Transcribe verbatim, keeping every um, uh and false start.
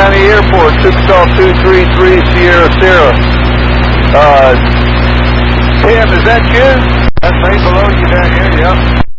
County Airport, Chickasaw two three three Sierra Sierra. Uh, Tim, is that you? That's me below you down here, yeah.